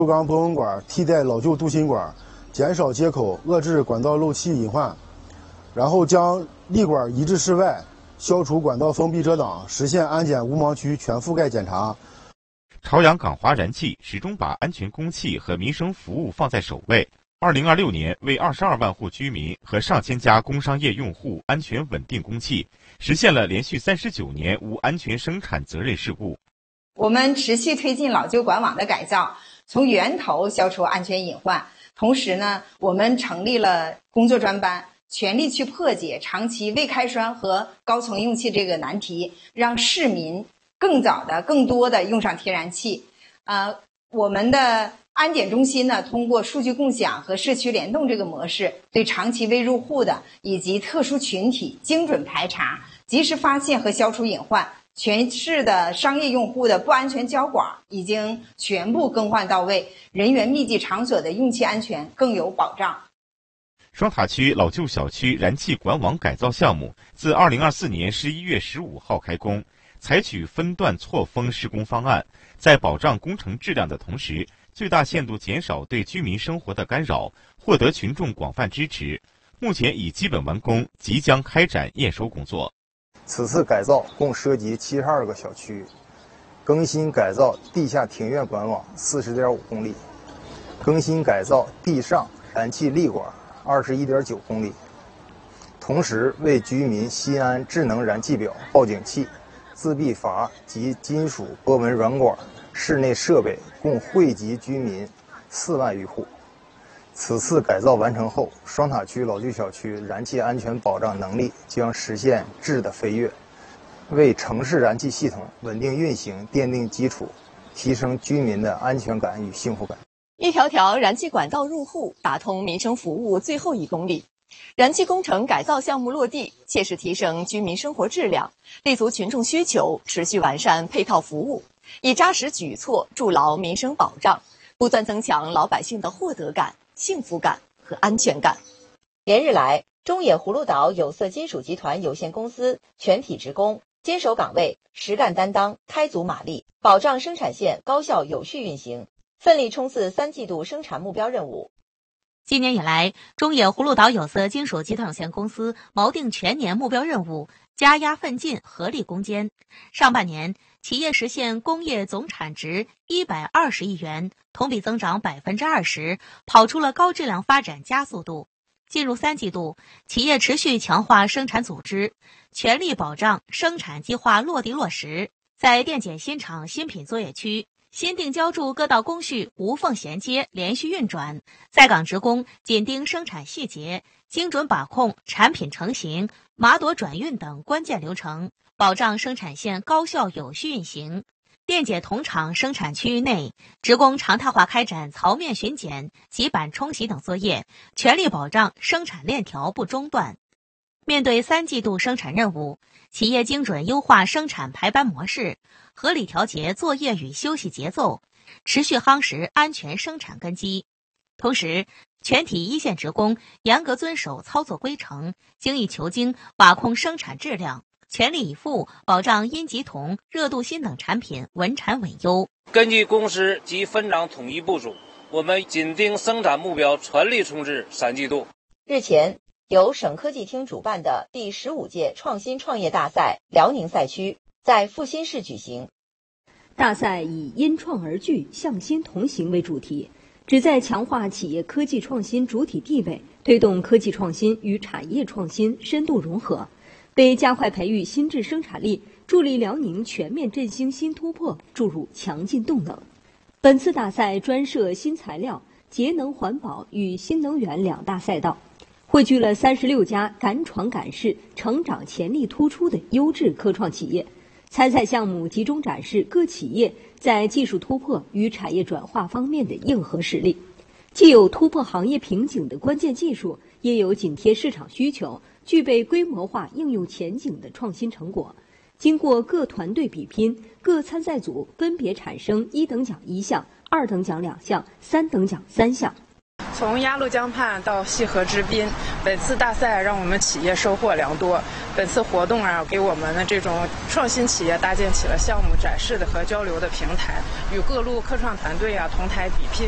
旧钢波纹管替代老旧镀锌管，减少接口，遏制管道漏气隐患，然后将立管移至室外，消除管道封闭遮挡，实现安检无盲区全覆盖检查。 朝阳港华燃气始终把安全供气和民生服务放在首位。2026年，为22万户居民和上千家工商业用户安全稳定供气，实现了连续39年无安全生产责任事故。 我们持续推进老旧管网的改造，从源头消除安全隐患。同时呢，我们成立了工作专班，全力去破解长期未开栓和高层用气这个难题，让市民更早的、更多的用上天然气。我们的安检中心呢，通过数据共享和社区联动这个模式，对长期未入户的以及特殊群体精准排查，及时发现和消除隐患。全市的商业用户的不安全胶管已经全部更换到位，人员密集场所的用气安全更有保障。 双塔区老旧小区燃气管网改造项目自2024年11月15号开工，采取分段错峰施工方案，在保障工程质量的同时，最大限度减少对居民生活的干扰，获得群众广泛支持。目前已基本完工，即将开展验收工作。 此次改造共涉及72个小区，更新改造地下庭院管网40.5公里，更新改造地上燃气立管21.9公里。同时为居民新安智能燃气表、报警器、自闭阀及金属波纹软管室内设备共惠及居民4万余户。此次改造完成后，双塔区老旧小区燃气安全保障能力将实现质的飞跃，为城市燃气系统稳定运行奠定基础，提升居民的安全感与幸福感。 一条条燃气管道入户，打通民生服务最后1公里。燃气工程改造项目落地，切实提升居民生活质量，立足群众需求，持续完善配套服务，以扎实举措筑牢民生保障，不断增强老百姓的获得感、幸福感和安全感。 连日来，中野葫芦岛有色金属集团有限公司全体职工坚守岗位，实干担当，开足马力，保障生产线高效有序运行，奋力冲刺3季度生产目标任务。 今年以来，中野葫芦岛有色金属集团有限公司锚定全年目标任务，加压奋进，合力攻坚。上半年，企业实现工业总产值120亿元，同比增长20%，跑出了高质量发展加速度。进入3季度，企业持续强化生产组织，全力保障生产计划落地落实。在电解新厂新品作业区，新定浇筑各道工序无缝衔接，连续运转，在岗职工紧盯生产细节，精准把控产品成型、码垛转运等关键流程，保障生产线高效有序运行。电解铜厂生产区域内，职工常态化开展槽面巡检、极板冲洗等作业，全力保障生产链条不中断。面对3季度生产任务，企业精准优化生产排班模式，合理调节作业与休息节奏，持续夯实安全生产根基。同时，全体一线职工严格遵守操作规程，精益求精，把控生产质量，全力以赴保障阴极铜、热镀锌等产品稳产稳优。 根据工时及分厂统一部署，我们紧盯生产目标，全力冲刺3季度。 日前，由省科技厅主办的第15届创新创业大赛辽宁赛区在阜新市举行。 大赛以因创而聚，向新同行为主题，旨在强化企业科技创新主体地位，推动科技创新与产业创新深度融合，为加快培育新质生产力、助力辽宁全面振兴新突破注入强劲动能。本次大赛专设新材料、节能环保与新能源2大赛道，汇聚了36家敢闯敢试、成长潜力突出的优质科创企业。参赛项目集中展示各企业在技术突破与产业转化方面的硬核实力，既有突破行业瓶颈的关键技术，也有紧贴市场需求、具备规模化应用前景的创新成果。经过各团队比拼，各参赛组分别产生1等奖1项、2等奖2项、3等奖3项。 从鸭绿江畔到西河之滨，本次大赛让我们企业收获良多。本次活动给我们的这种创新企业搭建起了项目展示的和交流的平台，与各路科创团队同台比拼。